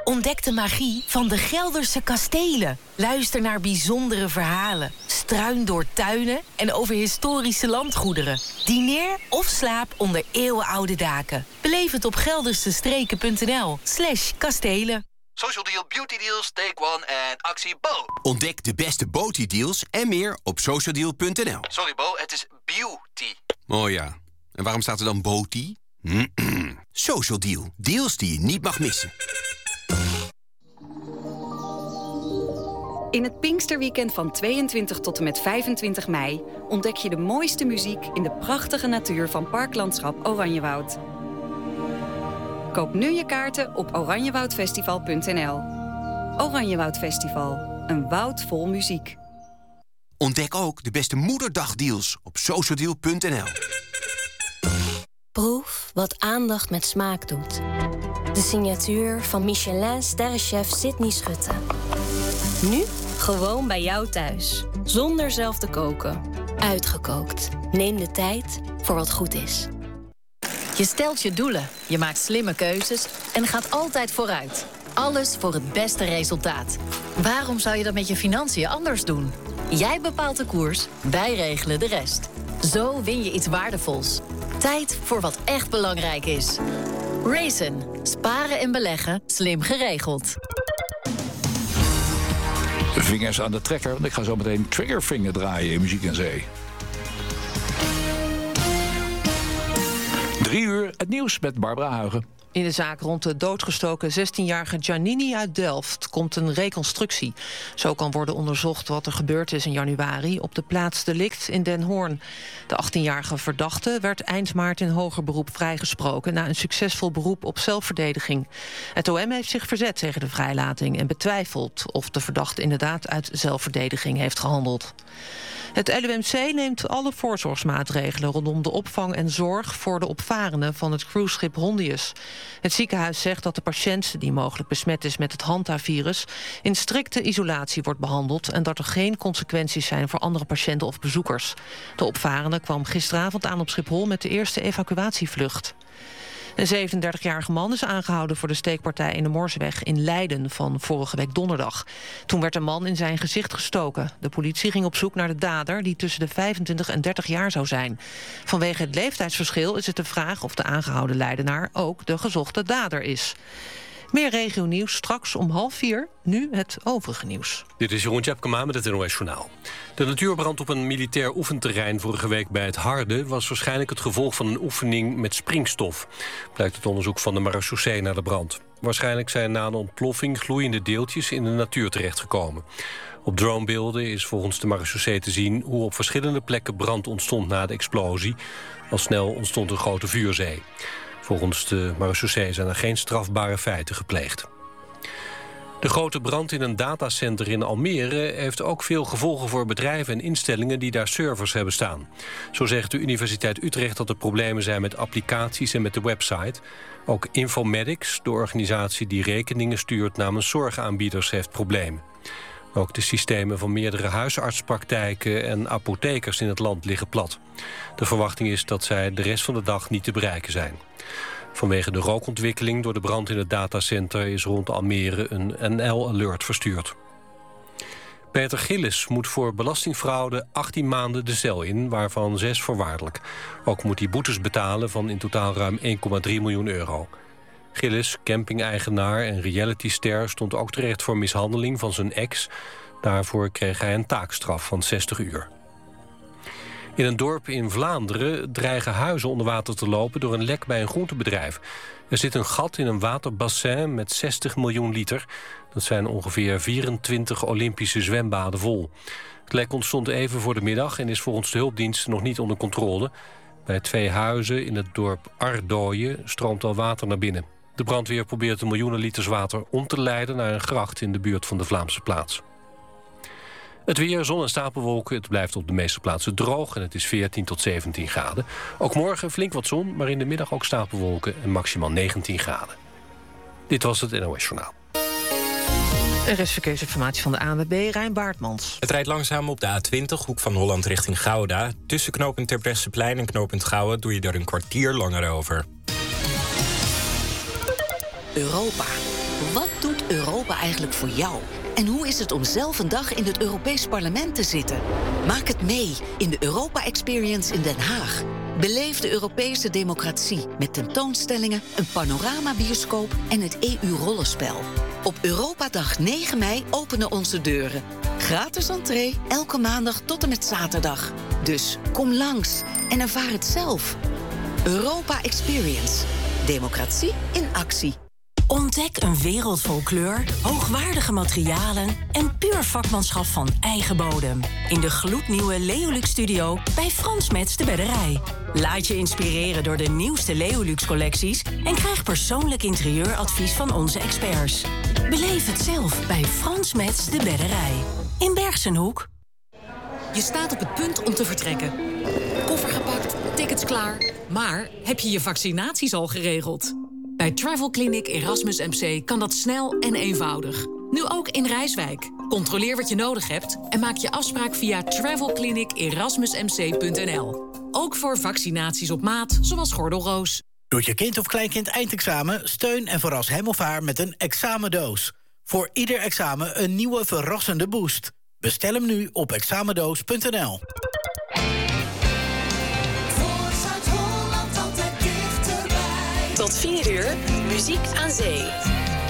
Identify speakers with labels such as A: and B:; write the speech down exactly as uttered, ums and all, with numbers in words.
A: Ontdek de magie van de Gelderse kastelen. Luister naar bijzondere verhalen. Struin door tuinen en over historische landgoederen. Dineer of slaap onder eeuwenoude daken. Beleef het op geldersestreken.nl slash kastelen.
B: Social Deal, Beauty Deals, Take One en actie Bo.
C: Ontdek de beste Beauty-deals en meer op socialdeal punt n l.
B: Sorry Bo, het is beauty.
C: Oh ja, en waarom staat er dan Beauty? Social Deal, deals die je niet mag missen.
D: In het Pinksterweekend van tweeëntwintig tot en met vijfentwintig mei... ontdek je de mooiste muziek in de prachtige natuur van Parklandschap Oranjewoud. Koop nu je kaarten op oranjewoudfestival punt n l. Oranjewoud Festival, een woud vol muziek.
C: Ontdek ook de beste moederdagdeals op socialdeal punt n l.
E: Proef wat aandacht met smaak doet. De signatuur van Michelin-sterrenchef Sydney Schutte. Nu gewoon bij jou thuis. Zonder zelf te koken. Uitgekookt. Neem de tijd voor wat goed is.
F: Je stelt je doelen, je maakt slimme keuzes en gaat altijd vooruit. Alles voor het beste resultaat. Waarom zou je dat met je financiën anders doen? Jij bepaalt de koers, wij regelen de rest. Zo win je iets waardevols. Tijd voor wat echt belangrijk is. Raisin. Sparen en beleggen. Slim geregeld.
G: Vingers aan de trekker, want ik ga zo meteen Triggerfinger draaien in Muziek en Zee. Drie uur, het nieuws met Barbara Huigen.
H: In de zaak rond de doodgestoken zestienjarige Giannini uit Delft komt een reconstructie. Zo kan worden onderzocht wat er gebeurd is in januari op de plaats delict in Den Hoorn. De achttienjarige verdachte werd eind maart in hoger beroep vrijgesproken na een succesvol beroep op zelfverdediging. Het O M heeft zich verzet tegen de vrijlating en betwijfelt of de verdachte inderdaad uit zelfverdediging heeft gehandeld. Het L U M C neemt alle voorzorgsmaatregelen rondom de opvang en zorg voor de opvarenden van het cruiseschip Hondius. Het ziekenhuis zegt dat de patiënt, die mogelijk besmet is met het Hanta-virus, in strikte isolatie wordt behandeld en dat er geen consequenties zijn voor andere patiënten of bezoekers. De opvarende kwam gisteravond aan op Schiphol met de eerste evacuatievlucht. Een zevenendertigjarige man is aangehouden voor de steekpartij in de Morseweg in Leiden van vorige week donderdag. Toen werd een man in zijn gezicht gestoken. De politie ging op zoek naar de dader, die tussen de vijfentwintig en dertig jaar zou zijn. Vanwege het leeftijdsverschil is het de vraag of de aangehouden Leidenaar ook de gezochte dader is. Meer regionieuws straks om half vier. Nu het overige nieuws.
I: Dit is Jeroen Tjepkema met het N O S Journaal. De natuurbrand op een militair oefenterrein vorige week bij het Harde was waarschijnlijk het gevolg van een oefening met springstof. Blijkt het onderzoek van de marechaussee naar de brand. Waarschijnlijk zijn na een ontploffing gloeiende deeltjes in de natuur terechtgekomen. Op dronebeelden is volgens de marechaussee te zien hoe op verschillende plekken brand ontstond na de explosie. Al snel ontstond een grote vuurzee. Volgens de marechaussee zijn er geen strafbare feiten gepleegd. De grote brand in een datacenter in Almere heeft ook veel gevolgen voor bedrijven en instellingen die daar servers hebben staan. Zo zegt de Universiteit Utrecht dat er problemen zijn met applicaties en met de website. Ook Infomedics, de organisatie die rekeningen stuurt namens zorgaanbieders, heeft problemen. Ook de systemen van meerdere huisartspraktijken en apothekers in het land liggen plat. De verwachting is dat zij de rest van de dag niet te bereiken zijn. Vanwege de rookontwikkeling door de brand in het datacenter is rond Almere een N L-alert verstuurd. Peter Gillis moet voor belastingfraude achttien maanden de cel in, waarvan zes voorwaardelijk. Ook moet hij boetes betalen van in totaal ruim één komma drie miljoen euro. Gillis, camping-eigenaar en realityster, stond ook terecht voor mishandeling van zijn ex. Daarvoor kreeg hij een taakstraf van zestig uur. In een dorp in Vlaanderen dreigen huizen onder water te lopen door een lek bij een groentebedrijf. Er zit een gat in een waterbassin met zestig miljoen liter. Dat zijn ongeveer vierentwintig Olympische zwembaden vol. Het lek ontstond even voor de middag en is volgens de hulpdiensten nog niet onder controle. Bij twee huizen in het dorp Ardooien stroomt al water naar binnen. De brandweer probeert de miljoenen liters water om te leiden naar een gracht in de buurt van de Vlaamse plaats. Het weer, zon en stapelwolken. Het blijft op de meeste plaatsen droog en het is veertien tot zeventien graden. Ook morgen flink wat zon, maar in de middag ook stapelwolken en maximaal negentien graden. Dit was het N O S Journaal.
H: Er is verkeersinformatie van de A N W B, Rijn Baartmans.
J: Het rijdt langzaam op de A twintig, hoek van Holland richting Gouda. Tussen knooppunt Terbrechtseplein en knooppunt Gouwen doe je er een kwartier langer over.
K: Europa. Wat doet Europa eigenlijk voor jou? En hoe is het om zelf een dag in het Europees Parlement te zitten? Maak het mee in de Europa Experience in Den Haag. Beleef de Europese democratie met tentoonstellingen, een panoramabioscoop en het E U-rollenspel. Op Europadag negen mei openen onze deuren. Gratis entree, elke maandag tot en met zaterdag. Dus kom langs en ervaar het zelf. Europa Experience. Democratie in actie.
L: Ontdek een wereld vol kleur, hoogwaardige materialen en puur vakmanschap van eigen bodem. In de gloednieuwe Leolux Studio bij Frans Metz de Bedderij. Laat je inspireren door de nieuwste Leolux-collecties en krijg persoonlijk interieuradvies van onze experts. Beleef het zelf bij Frans Metz de Bedderij. In Bergsenhoek.
M: Je staat op het punt om te vertrekken. Koffer gepakt, tickets klaar. Maar heb je je vaccinaties al geregeld? Bij Travel Clinic Erasmus M C kan dat snel en eenvoudig. Nu ook in Rijswijk. Controleer wat je nodig hebt en maak je afspraak via travel clinic erasmus m c punt n l. Ook voor vaccinaties op maat, zoals gordelroos.
N: Doet je kind of kleinkind eindexamen? Steun en verras hem of haar met een examendoos. Voor ieder examen een nieuwe verrassende boost. Bestel hem nu op examendoos punt n l.
O: Tot vier uur, muziek aan zee.